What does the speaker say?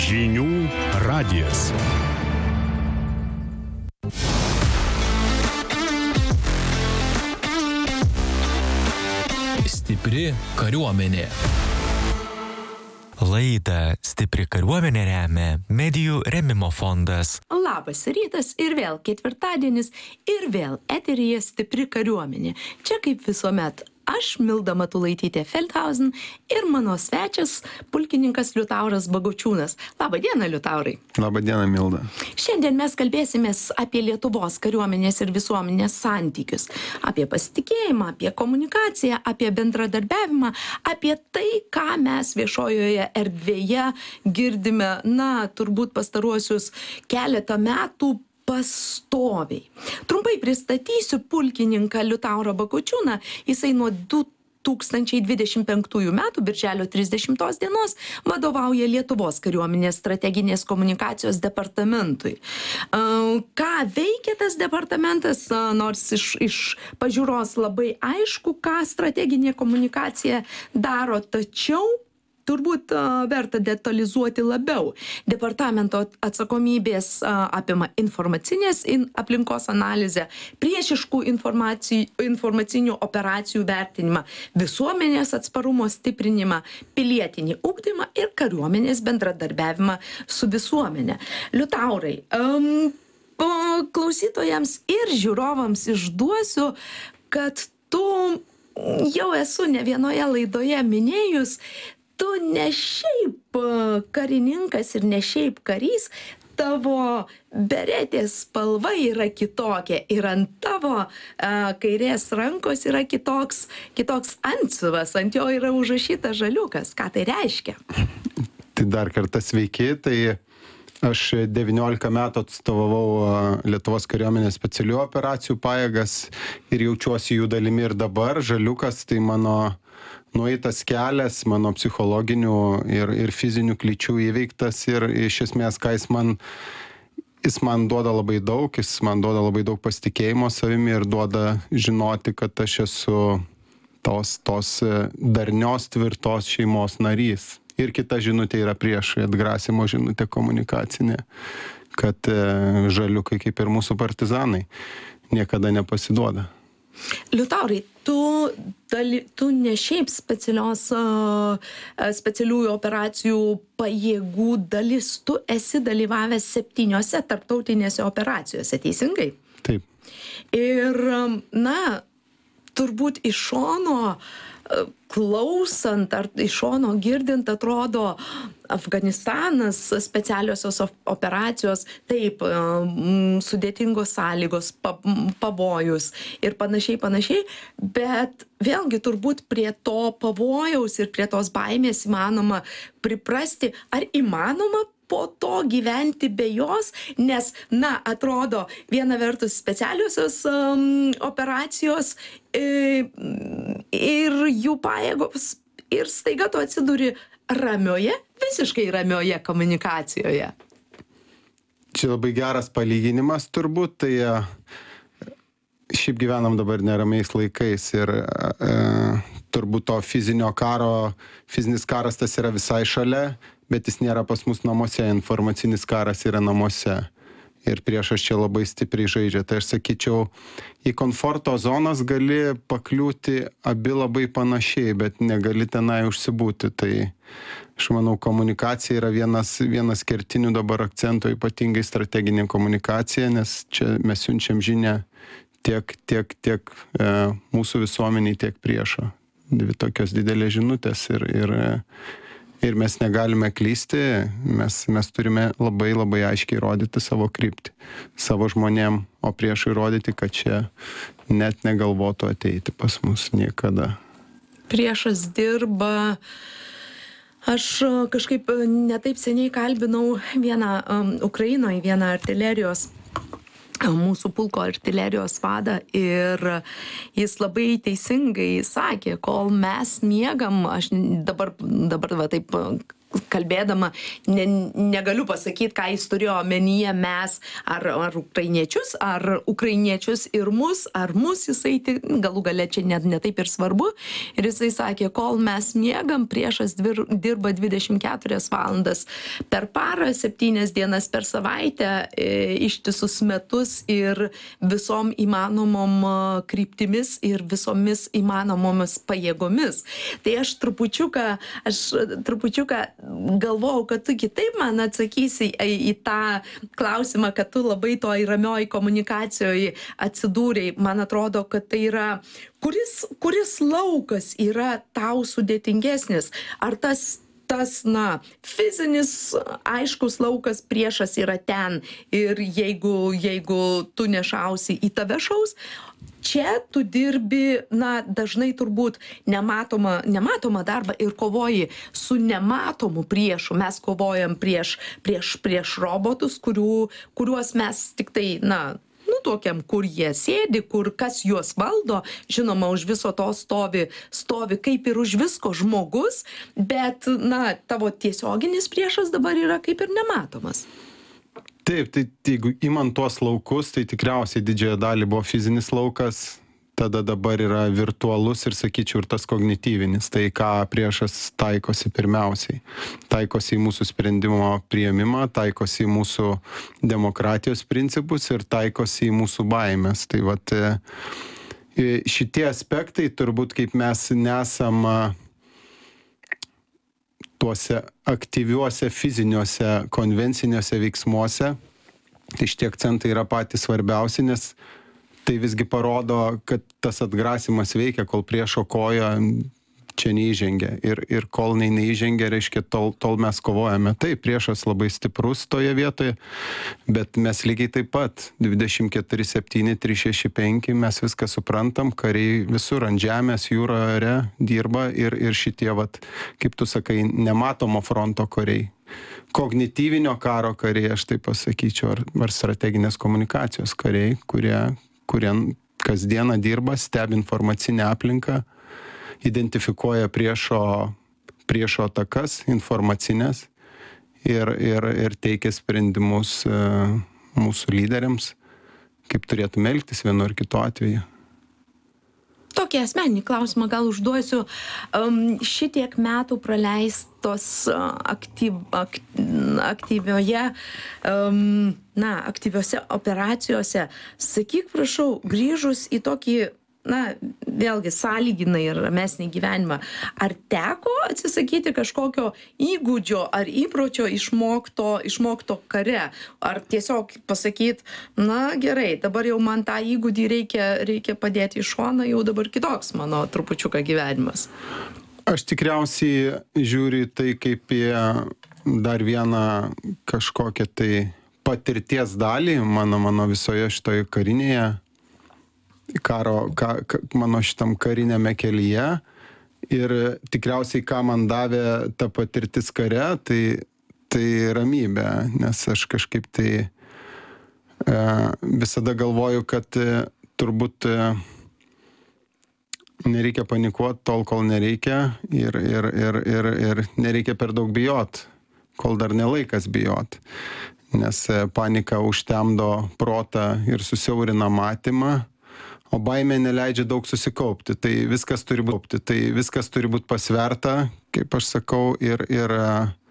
Žinių radijas. Stipri kariuomenė. Laidą Stipri kariuomenė remia Medijų rėmimo fondas. Labas rytas ir vėl ketvirtadienis ir vėl eteryje Stipri kariuomenė. Čia kaip visuomet aš, Milda Matulaitytė Feldhausen, ir mano svečias pulkininkas Liutauras Bagočiūnas. Labą dieną, Liutaurai. Labą dieną, Milda. Šiandien mes kalbėsimės apie Lietuvos kariuomenės ir visuomenės santykius, apie pasitikėjimą, apie komunikaciją, apie bendradarbiavimą, apie tai, ką mes viešojoje erdvėje girdime, turbūt pastaruosius keletą metų pastoviai. Trumpai pristatysiu pulkininką Liutaurą Bagočiūną. Jisai nuo 2025 metų birželio 30 dienos vadovauja Lietuvos kariuomenės strateginės komunikacijos departamentui. Ką veikia tas departamentas, nors iš pažiūros labai aišku, ką strateginė komunikacija daro, tačiau turbūt verta detalizuoti labiau. Departamento atsakomybės apima informacinės aplinkos analizę, priešiškų informacinių operacijų vertinimą, visuomenės atsparumo stiprinimą, pilietinį ugdymą ir kariuomenės bendradarbiavimą su visuomenė. Liutaurai, klausytojams ir žiūrovams išduosiu, kad tu jau esu ne vienoje laidoje minėjus, tu ne šiaip karininkas ir ne šiaip karys, tavo beretės spalva yra kitokia ir ant tavo kairės rankos yra kitoks antsiuvas, ant jo yra užrašytas žaliukas. Ką tai reiškia? Tai dar kartą sveiki, tai aš 19 metų atstovavau Lietuvos kariuomenės specialių operacijų pajėgas ir jaučiuosi jų dalimi ir dabar. Žaliukas tai mano nueitas kelias, mano psichologinių ir fizinių kliūčių įveiktas ir iš esmės, ką jis man duoda labai daug, jis man duoda labai daug pasitikėjimo savimi ir duoda žinoti, kad aš esu tos darnios, tvirtos šeimos narys. Ir kita žinutė yra prieš atgrasimo žinutė komunikacinė, kad žaliukai kaip ir mūsų partizanai niekada nepasiduoda. Liutaurai, tu ne šiaip specialiųjų operacijų pajėgų dalis, tu esi dalyvavęs 7 tarptautinėse operacijose, teisingai? Taip. Ir, turbūt iš šono klausant ar iš šono girdint atrodo Afganistanas, specialiosios operacijos, taip, sudėtingos sąlygos, pavojus ir panašiai, bet vėlgi turbūt prie to pavojaus ir prie tos baimės įmanoma priprasti. Ar įmanoma po to gyventi be jos, nes, atrodo, viena vertus specialiosios operacijos ir jų pajėgos ir staiga tu atsiduri visiškai ramioje komunikacijoje. Čia labai geras palyginimas turbūt, tai šiaip gyvenam dabar neramiais laikais ir turbūt to fizinis karas tas yra visai šalia, bet jis nėra pas mus namuose, informacinis karas yra namuose. Ir priešas čia labai stipriai žaidžia. Tai aš sakyčiau, į komforto zonas gali pakliūti abi labai panašiai, bet negali tenai užsibūti. Tai aš manau, komunikacija yra vienas kertinių dabar akcentų, ypatingai strateginė komunikacija, nes čia mes siunčiam žinią tiek mūsų visuomeniai, tiek priešo. Dvi tokios didelės žinutės ir mes negalime klysti, mes turime labai labai aiškiai rodyti savo kryptį, savo žmonėm, o priešui rodyti, kad čia net negalvotų ateiti pas mus niekada. Priešas dirba. Aš kažkaip netaip seniai kalbinau Ukrainoje vieną artilerijos mūsų pulko artilerijos vadą ir jis labai teisingai sakė, kol mes miegam, aš dabar va taip kalbėdama negaliu pasakyti, ką jis turėjo omenyje mes ar ukrainiečius ir mus, ar mus jisai, galų gale čia ne taip ir svarbu. Ir jisai sakė, kol mes miegam, priešas dirba 24 valandas per parą, 7 dienas per savaitę, ištisus metus ir visom įmanomom kryptimis ir visomis įmanomomis pajėgomis. Tai aš trupučiuką galvojau, kad tu kitaip man atsakysi į tą klausimą, kad tu labai toj ramioj komunikacijoje atsidūrei. Man atrodo, kad tai yra, kuris laukas yra tau sudėtingesnis? Ar tas fizinis aiškus laukas, priešas yra ten ir jeigu tu nešausi, į tave šaus? Čia tu dirbi, dažnai turbūt nematomą darbą ir kovoji su nematomu priešu. Mes kovojam prieš robotus, kuriuos mes tik tai, nutuokiam, kur jie sėdi, kas juos valdo. Žinoma, už viso to stovi kaip ir už visko žmogus, bet, tavo tiesioginis priešas dabar yra kaip ir nematomas. Taip, tai jeigu imant tuos laukus, tai tikriausiai didžiąją dalį buvo fizinis laukas, tada dabar yra virtualus ir, sakyčiau, ir tas kognityvinis. Tai ką priešas taikosi pirmiausiai. Taikosi į mūsų sprendimo priėmimą, taikosi į mūsų demokratijos principus ir taikosi į mūsų baimės. Tai vat šitie aspektai turbūt, kaip mes nesam tuose aktyviuose fiziniuose konvenciniuose veiksmuose, tai šitie akcentai yra patys svarbiausi, nes tai visgi parodo, kad tas atgrasimas veikia, kol priešo koja čia neįžengia. Ir kol neįžengia, reiškia, tol mes kovojame. Taip, priešas labai stiprus toje vietoje, bet mes lygiai taip pat 24/7, 365, mes viską suprantam, kariai visur ant žemės, jūroje, ore dirba ir šitie, kaip tu sakai, nematomo fronto kariai. Kognityvinio karo kariai, aš taip pasakyčiau, ar strateginės komunikacijos kariai, kurie kasdieną dirba, stebi informacinę aplinką, identifikuoja priešo atakas informacinės ir teikia sprendimus mūsų lyderiams, kaip turėtume elgtis vienu ar kitu atveju. Tokį asmeninį klausimą gal užduosiu. Šitiek metų praleistos aktyviose operacijose. Sakyk, prašau, grįžus į tokį, vėlgi sąlyginai ramesnį gyvenimą, ar teko atsisakyti kažkokio įgūdžio ar įpročio išmokto kare? Ar tiesiog pasakyti, gerai, dabar jau man tą įgūdį reikia padėti į šoną, jau dabar kitoks mano trupučiuką gyvenimas? Aš tikriausiai žiūriu tai kaip į dar vieną kažkokią tai patirties dalį mano visoje šitoje karinėje mano šitam karinėme kelyje. Ir tikriausiai, ką man davė ta patirtis kare, tai ramybė, nes aš kažkaip tai visada galvoju, kad turbūt nereikia panikuoti tol, kol nereikia ir nereikia per daug bijot, kol dar nelaikas bijot, nes panika užtemdo protą ir susiaurina matymą, o baimė neleidžia daug susikaupti. Tai viskas turi būti pasverta, kaip aš sakau, ir